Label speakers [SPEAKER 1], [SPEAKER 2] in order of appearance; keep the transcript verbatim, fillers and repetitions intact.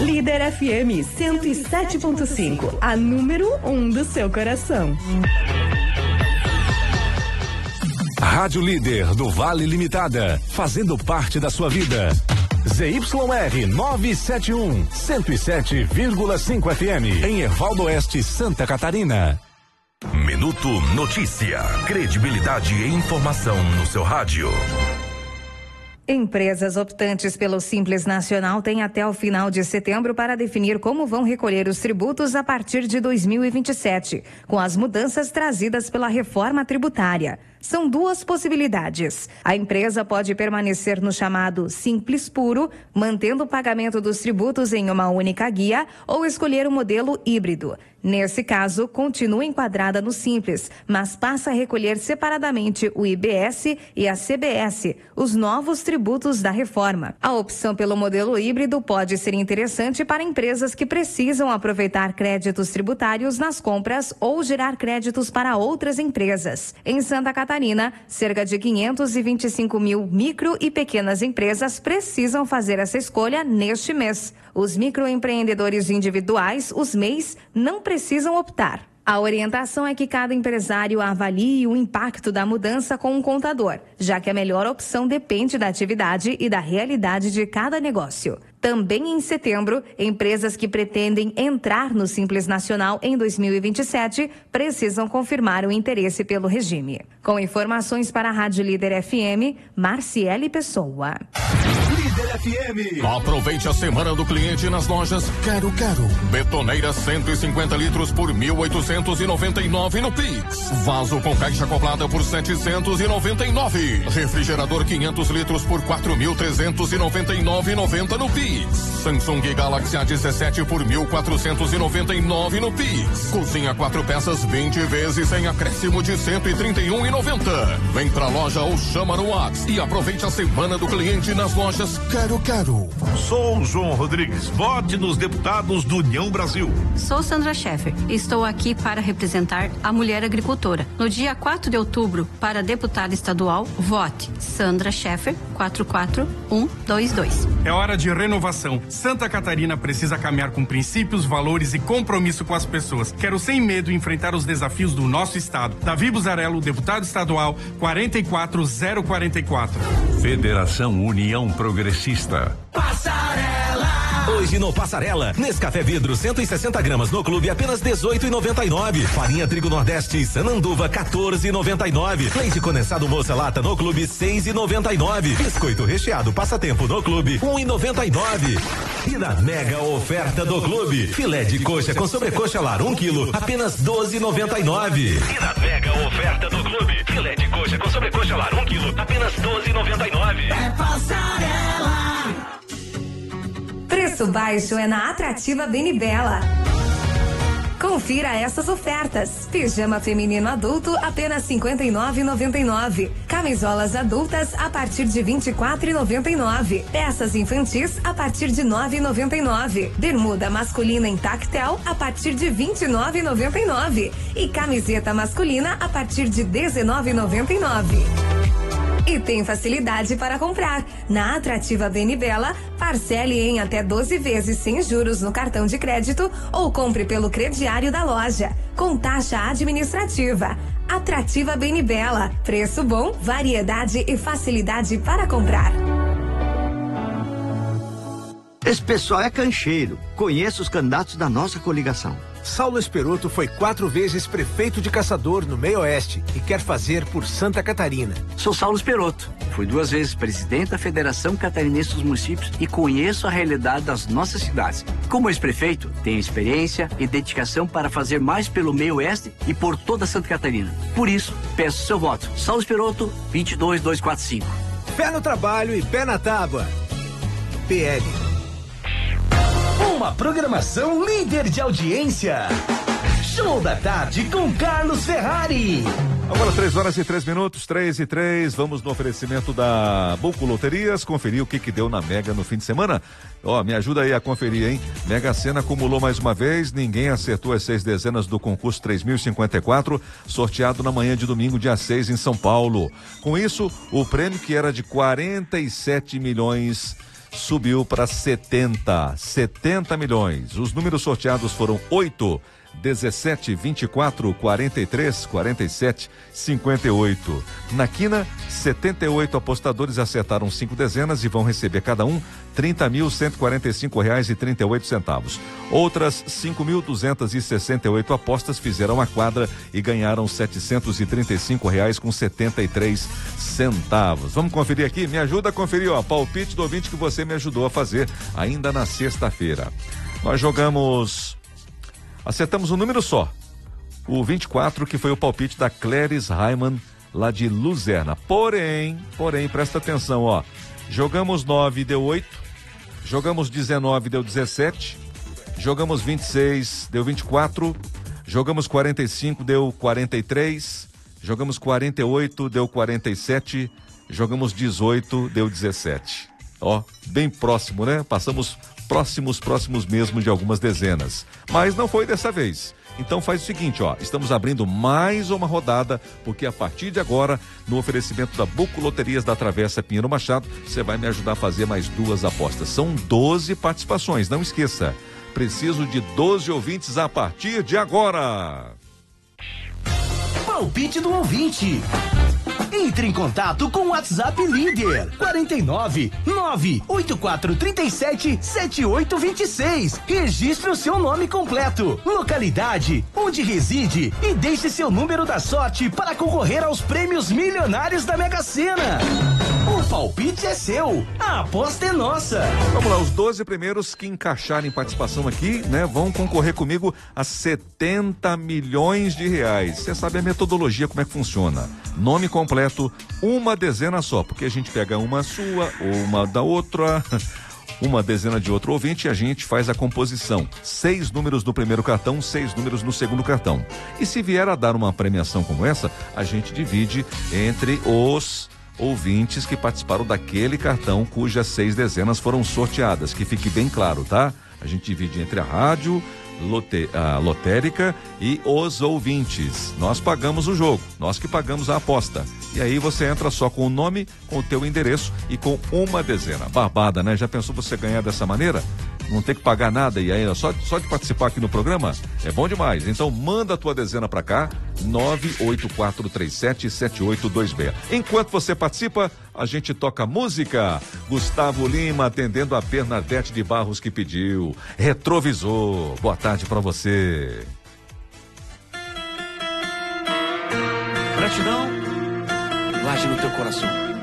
[SPEAKER 1] Líder F M cento e sete ponto cinco, a número um do seu coração.
[SPEAKER 2] Rádio Líder do Vale Limitada, fazendo parte da sua vida. Z Y R novecentos e setenta e um, cento e sete vírgula cinco F M, em Ervaldo Oeste, Santa Catarina. Minuto Notícia. Credibilidade e informação no seu rádio.
[SPEAKER 3] Empresas optantes pelo Simples Nacional têm até o final de setembro para definir como vão recolher os tributos a partir de dois mil e vinte e sete, com as mudanças trazidas pela reforma tributária. São duas possibilidades. A empresa pode permanecer no chamado Simples Puro, mantendo o pagamento dos tributos em uma única guia, ou escolher o modelo híbrido. Nesse caso, continua enquadrada no Simples, mas passa a recolher separadamente o I B S e a C B S, os novos tributos da reforma. A opção pelo modelo híbrido pode ser interessante para empresas que precisam aproveitar créditos tributários nas compras ou gerar créditos para outras empresas. Em Santa Catarina, cerca de quinhentos e vinte e cinco mil micro e pequenas empresas precisam fazer essa escolha neste mês. Os microempreendedores individuais, os M E Is, não precisam optar. A orientação é que cada empresário avalie o impacto da mudança com um contador, já que a melhor opção depende da atividade e da realidade de cada negócio. Também em setembro, empresas que pretendem entrar no Simples Nacional em dois mil e vinte e sete precisam confirmar o interesse pelo regime. Com informações para a Rádio Líder F M, Marciele Pessoa.
[SPEAKER 2] Líder F M.
[SPEAKER 4] Aproveite a semana do cliente nas lojas Quero Quero. Betoneira cento e cinquenta litros por mil oitocentos e noventa e nove no Pix. Vaso com caixa acoplada por setecentos e noventa e nove. Refrigerador quinhentos litros por quatro mil trezentos e noventa e nove e noventa no Pix. Samsung Galaxy A dezessete por mil quatrocentos e noventa e nove no Pix. Cozinha quatro peças vinte vezes sem acréscimo de cento e trinta e um e noventa. Vem pra loja ou chama no WhatsApp e aproveite a semana do cliente nas lojas Quero Quero.
[SPEAKER 5] Sou o João Rodrigues. Vote nos deputados do União Brasil.
[SPEAKER 6] Sou Sandra Scheffer. Estou aqui para representar a mulher agricultora. No dia quatro de outubro, para deputada estadual, vote Sandra Scheffer quatro quatro um dois dois.
[SPEAKER 7] É hora de renovação. Santa Catarina precisa caminhar com princípios, valores e compromisso com as pessoas. Quero sem medo enfrentar os desafios do nosso estado. Davi Buzarello, deputado estadual, quatro quatro zero quatro quatro.
[SPEAKER 5] Federação União Progressista.
[SPEAKER 2] Passarela! Hoje no Passarela, Nescafé Vidro cento e sessenta gramas no clube apenas dezoito reais e noventa e nove. Farinha Trigo Nordeste Sananduva quatorze reais e noventa e nove. Leite condensado Moça Lata no clube seis reais e noventa e nove. Biscoito recheado Passatempo no clube um real e noventa e nove. E na mega oferta do clube, filé de coxa com sobrecoxa lar um quilo apenas doze reais e noventa e nove. E na mega oferta do clube, filé de coxa com sobrecoxa lar um quilo apenas doze reais e noventa e nove.
[SPEAKER 1] É Passarela.
[SPEAKER 3] Preço baixo é na Atrativa Benibela. Confira essas ofertas. Pijama feminino adulto apenas cinquenta e nove reais e noventa e nove. Camisolas adultas a partir de vinte e quatro reais e noventa e nove. Peças infantis a partir de nove reais e noventa e nove. Bermuda masculina em tactel a partir de vinte e nove reais e noventa e nove. E camiseta masculina a partir de dezenove reais e noventa e nove. E tem facilidade para comprar. Na Atrativa Benibela, parcele em até doze vezes sem juros no cartão de crédito ou compre pelo crediário da loja, com taxa administrativa. Atrativa Benibela, preço bom, variedade e facilidade para comprar.
[SPEAKER 8] Esse pessoal é cancheiro. Conheço os candidatos da nossa coligação.
[SPEAKER 9] Saulo Esperoto foi quatro vezes prefeito de Caçador, no Meio Oeste, e quer fazer por Santa Catarina.
[SPEAKER 10] Sou Saulo Esperoto. Fui duas vezes presidente da Federação Catarinense dos Municípios e conheço a realidade das nossas cidades. Como ex-prefeito, tenho experiência e dedicação para fazer mais pelo Meio Oeste e por toda Santa Catarina. Por isso, peço seu voto. Saulo Esperoto, vinte e dois mil duzentos e quarenta e cinco.
[SPEAKER 9] Pé no trabalho e pé na tábua. P L.
[SPEAKER 2] Uma programação líder de audiência. Show da tarde com Carlos Ferrari.
[SPEAKER 11] Agora três horas e três minutos, três e três. Vamos no oferecimento da Buco Loterias, conferir o que que deu na Mega no fim de semana. Ó, me ajuda aí a conferir, hein? Mega Sena acumulou mais uma vez, ninguém acertou as seis dezenas do concurso três mil e cinquenta e quatro, sorteado na manhã de domingo, dia seis, em São Paulo. Com isso, o prêmio, que era de quarenta e sete milhões subiu para setenta. setenta milhões. Os números sorteados foram oito, dezessete, vinte e quatro, quarenta e três, quarenta e sete, cinquenta e oito. Na quina, setenta e oito apostadores acertaram cinco dezenas e vão receber cada um trinta mil, cento e quarenta e cinco reais e trinta e oito centavos. Outras cinco mil, duzentas e sessenta e oito apostas fizeram a quadra e ganharam setecentos e trinta e cinco reais com setenta e três centavos. Vamos conferir aqui? Me ajuda a conferir, ó, palpite do ouvinte que você me ajudou a fazer ainda na sexta-feira. Nós jogamos, acertamos um número só, o vinte e quatro, que foi o palpite da Cléris Raiman, lá de Luzerna. Porém, porém, presta atenção, ó, jogamos nove, deu oito, jogamos dezenove, deu dezessete, jogamos vinte e seis, deu vinte e quatro, jogamos quarenta e cinco, deu quarenta e três, jogamos quarenta e oito, deu quarenta e sete, jogamos dezoito, deu dezessete. Ó, bem próximo, né? Passamos próximos, próximos mesmo de algumas dezenas. Mas não foi dessa vez. Então faz o seguinte, ó, estamos abrindo mais uma rodada, porque a partir de agora, no oferecimento da Buco Loterias da Travessa Pinheiro Machado, você vai me ajudar a fazer mais duas apostas. São doze participações, não esqueça. Preciso de doze ouvintes a partir de agora.
[SPEAKER 12] Palpite do ouvinte. Entre em contato com o WhatsApp Líder quarenta e nove, nove oito quatro três sete, sete oito dois seis. Registre o seu nome completo, localidade, onde reside e deixe seu número da sorte para concorrer aos prêmios milionários da Mega Sena. O palpite é seu, a aposta é nossa.
[SPEAKER 11] Vamos lá, os doze primeiros que encaixarem participação aqui, né, vão concorrer comigo a setenta milhões de reais. Você sabe a metodologia, como é que funciona. Nome completo, uma dezena só, porque a gente pega uma sua ou uma da outra, uma dezena de outro ouvinte e a gente faz a composição. Seis números no primeiro cartão, seis números no segundo cartão. E se vier a dar uma premiação como essa, a gente divide entre os ouvintes que participaram daquele cartão cujas seis dezenas foram sorteadas, que fique bem claro, tá? A gente divide entre a rádio, Lote, a lotérica e os ouvintes. Nós pagamos o jogo, nós que pagamos a aposta. E aí você entra só com o nome, com o teu endereço e com uma dezena. Barbada, né? Já pensou você ganhar dessa maneira? Não ter que pagar nada e aí só, só de participar aqui no programa? É bom demais. Então manda a tua dezena pra cá, nove oito quatro três sete, sete oito dois seis. Enquanto você participa, a gente toca música. Gustavo Lima atendendo a Bernadette de Barros que pediu. Retrovisor. Boa tarde pra você.
[SPEAKER 13] Gratidão, guarde no teu coração.